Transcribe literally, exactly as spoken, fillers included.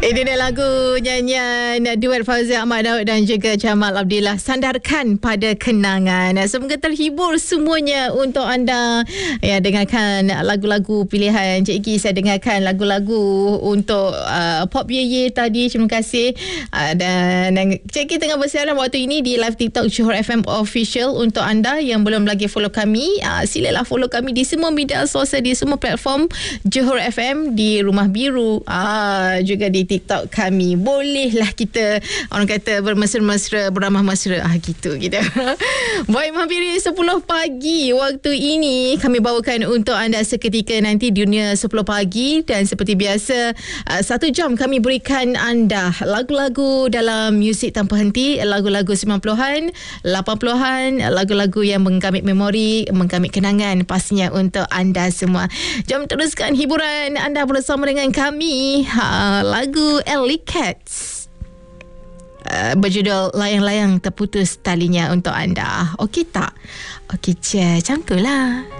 Ini dia lagu nyanyian duet Fauzi Ahmad Daud dan juga Jamal Abdillah, Sandarkan Pada Kenangan. Semoga terhibur semuanya untuk anda. Ya, dengarkan lagu-lagu pilihan Cik Ki. Saya dengarkan lagu-lagu untuk uh, Pop Ye Ye tadi. Terima kasih. Uh, dan, dan Cik Ki tengah bersiaran waktu ini di live TikTok Johor F M Official. Untuk anda yang belum lagi follow kami, uh, silalah follow kami di semua media sosial, di semua platform Johor F M, di Rumah Biru, uh, juga di TikTok kami. Bolehlah kita, orang kata, bermesra-mesra, beramah mesra, ah gitu gitu. Baik, menghampiri sepuluh pagi waktu ini, kami bawakan untuk anda seketika nanti Dunia sepuluh pagi. Dan seperti biasa, uh, satu jam kami berikan anda lagu-lagu dalam muzik tanpa henti, lagu-lagu sembilan puluhan, lapan puluhan, lagu-lagu yang menggamit memori, menggamit kenangan pastinya untuk anda semua. Jom teruskan hiburan anda bersama dengan kami. Ha, lagu Alley Cats, uh, berjudul Layang-Layang Terputus Talinya untuk anda. Okey tak? Okey je, macam tu lah.